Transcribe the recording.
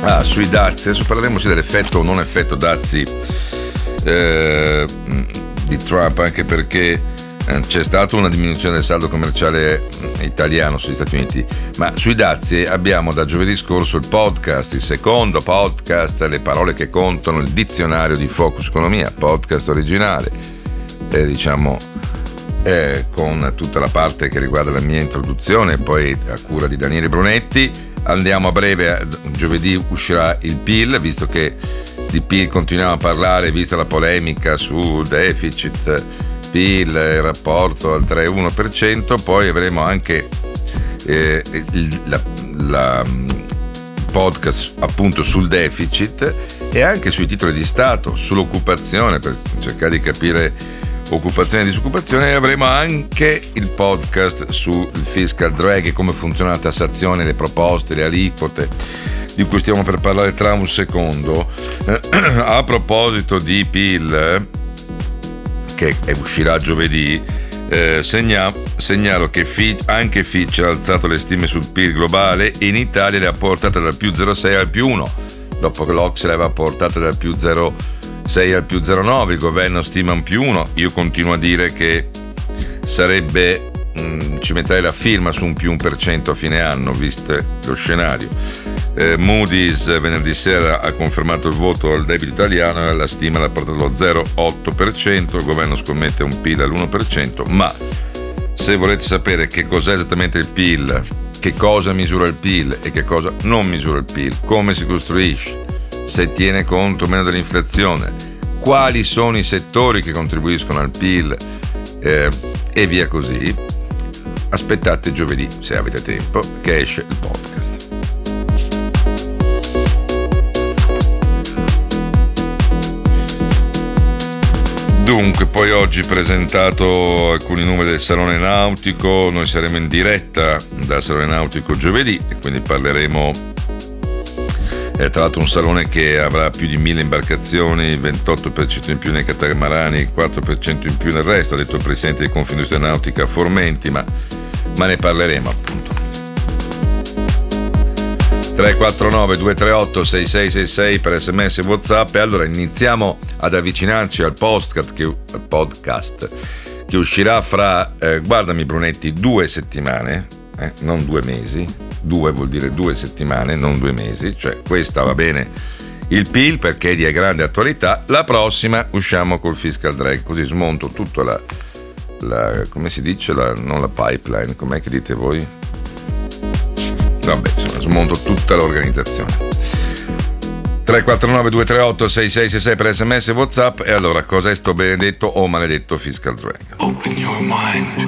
Sui dazi, adesso parleremo dell'effetto o non effetto dazi di Trump, anche perché c'è stata una diminuzione del saldo commerciale italiano sugli Stati Uniti, ma sui dazi abbiamo da giovedì scorso il podcast, il secondo podcast, Le parole che contano, il dizionario di Focus Economia, podcast originale, con tutta la parte che riguarda la mia introduzione, poi a cura di Daniele Brunetti. Andiamo a breve, giovedì uscirà il PIL, visto che di PIL continuiamo a parlare, vista la polemica sul deficit PIL, il rapporto al 3,1%, poi avremo anche la podcast appunto sul deficit e anche sui titoli di Stato, sull'occupazione, per cercare di capire occupazione e disoccupazione, e avremo anche il podcast sul fiscal drag e come funziona la tassazione, le proposte, le aliquote, di cui stiamo per parlare tra un secondo. A proposito di PIL, che uscirà giovedì, segnalo che anche Fitch ha alzato le stime sul PIL globale e in Italia le ha portate dal più 0,6 al più 1, dopo che l'Ocse le aveva portate dal più 0,6 al più 0,9, il governo stima un più 1, io continuo a dire che sarebbe, ci metterei la firma su un più 1% a fine anno, visto lo scenario. Moody's venerdì sera ha confermato il voto al debito italiano e la stima l'ha portato allo 0,8%, il governo scommette un PIL all'1%, ma se volete sapere che cos'è esattamente il PIL, che cosa misura il PIL e che cosa non misura il PIL, come si costruisce, se tiene conto o meno dell'inflazione, quali sono i settori che contribuiscono al PIL e via così, aspettate giovedì, se avete tempo, che esce il podcast. Dunque, poi oggi presentato alcuni numeri del Salone Nautico, noi saremo in diretta dal Salone Nautico giovedì e quindi parleremo, tra l'altro un salone che avrà più di 1000 imbarcazioni, 28% in più nei catamarani, 4% in più nel resto, ha detto il presidente di Confindustria Nautica Formenti, ma ne parleremo appunto. 349 238 6666 per SMS e WhatsApp. E allora iniziamo ad avvicinarci al podcast che uscirà fra guardami Brunetti, 2 settimane, non 2 mesi. 2 vuol dire 2 settimane, non 2 mesi, cioè questa va bene il PIL perché è di grande attualità, la prossima usciamo col fiscal drag, così smonto tutto la come si dice, non la pipeline, com'è che dite voi? Vabbè, insomma, smonto tutta l'organizzazione. 349 238 6666 per SMS e WhatsApp. E allora, cos'è sto benedetto o maledetto fiscal drag? Open your mind.